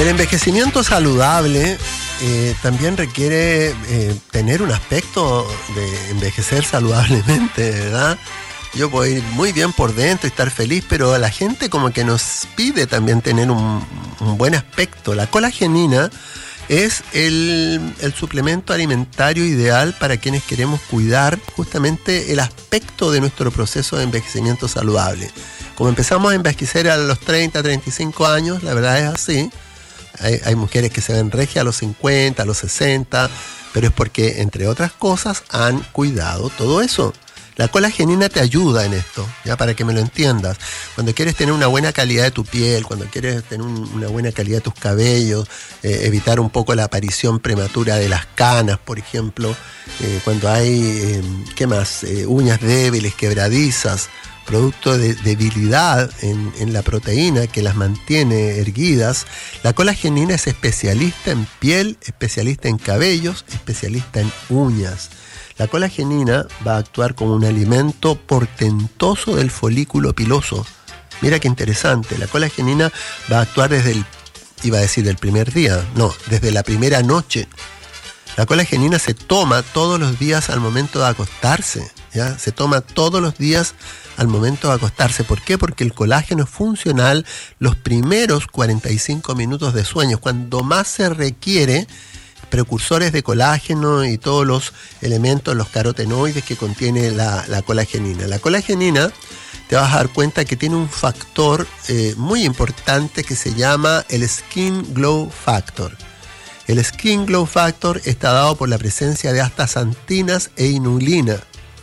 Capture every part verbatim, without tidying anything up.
El envejecimiento saludable eh, también requiere eh, tener un aspecto de envejecer saludablemente, ¿verdad? Yo puedo ir muy bien por dentro y estar feliz, pero la gente como que nos pide también tener un, un buen aspecto. La colagenina es el, el suplemento alimentario ideal para quienes queremos cuidar justamente el aspecto de nuestro proceso de envejecimiento saludable. Como empezamos a envejecer a los treinta, treinta y cinco años, la verdad es así. Hay, hay mujeres que se ven regias a los cincuenta, a los sesenta, pero es porque, entre otras cosas, han cuidado todo eso. La colagenina te ayuda en esto, ya para que me lo entiendas. Cuando quieres tener una buena calidad de tu piel, cuando quieres tener un, una buena calidad de tus cabellos, eh, evitar un poco la aparición prematura de las canas, por ejemplo, eh, cuando hay, eh, ¿qué más? Eh, uñas débiles, quebradizas, producto de debilidad en, en la proteína que las mantiene erguidas. La colagenina es especialista en piel, especialista en cabellos, especialista en uñas. La colagenina va a actuar como un alimento portentoso del folículo piloso. Mira qué interesante, la colagenina va a actuar desde el, iba a decir del primer día, no, desde la primera noche. La colagenina se toma todos los días al momento de acostarse, ¿ya? Se toma todos los días al momento de acostarse. ¿Por qué? Porque el colágeno es funcional los primeros cuarenta y cinco minutos de sueño, cuando más se requiere precursores de colágeno y todos los elementos, los carotenoides que contiene la, la colagenina. La colagenina, te vas a dar cuenta que tiene un factor eh, muy importante que se llama el Skin Glow Factor. El Skin Glow Factor está dado por la presencia de astaxantinas e inulina.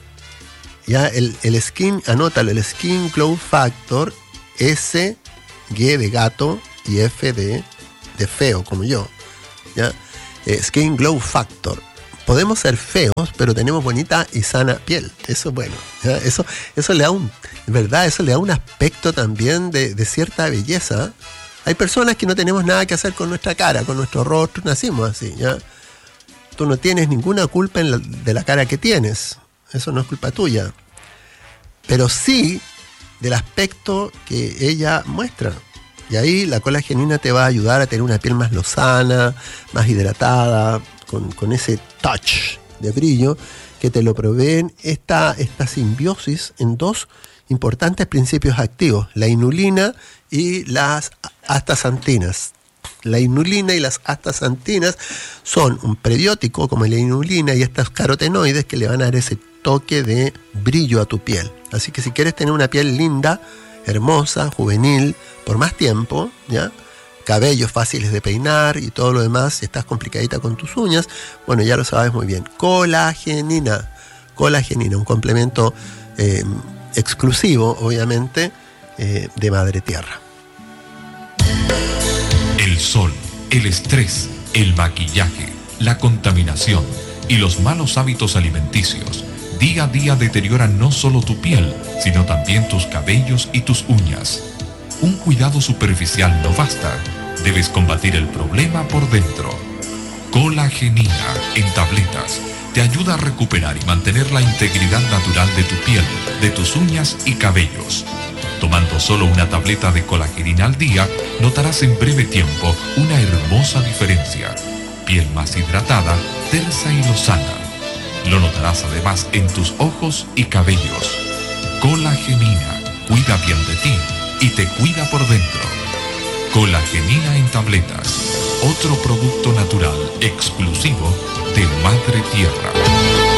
Ya, el, el skin, anótalo, el Skin Glow Factor, S, G de gato y F de, de feo, como yo. ¿Ya? Eh, Skin Glow Factor. Podemos ser feos, pero tenemos bonita y sana piel. Eso es bueno. ¿Ya? Eso, eso le da un, ¿verdad? Eso le da un aspecto también de, de cierta belleza. Hay personas que no tenemos nada que hacer con nuestra cara, con nuestro rostro, nacimos así, ¿ya? Tú no tienes ninguna culpa en la, de la cara que tienes. Eso no es culpa tuya. Pero sí del aspecto que ella muestra. Y ahí la colagenina te va a ayudar a tener una piel más lozana, más hidratada, con, con ese touch de brillo que te lo proveen esta, esta simbiosis en dos importantes principios activos, la inulina y las astaxantinas. La inulina y las astaxantinas son un prebiótico como la inulina y estos carotenoides que le van a dar ese toque de brillo a tu piel. Así que si quieres tener una piel linda, hermosa, juvenil, por más tiempo, ¿ya? Cabellos fáciles de peinar y todo lo demás, si estás complicadita con tus uñas, bueno, ya lo sabes muy bien. Colagenina, colagenina, un complemento eh, exclusivo, obviamente, eh, de Madre Tierra. El sol, el estrés, el maquillaje, la contaminación y los malos hábitos alimenticios día a día deterioran no solo tu piel, sino también tus cabellos y tus uñas. Un cuidado superficial no basta. Debes combatir el problema por dentro. Colagenina en tabletas te ayuda a recuperar y mantener la integridad natural de tu piel, de tus uñas y cabellos. Tomando solo una tableta de colagenina al día, notarás en breve tiempo una hermosa diferencia. Piel más hidratada, tersa y lozana. Lo notarás además en tus ojos y cabellos. Colagenina cuida bien de ti y te cuida por dentro. Colagenina en tabletas, otro producto natural exclusivo de Madre Tierra.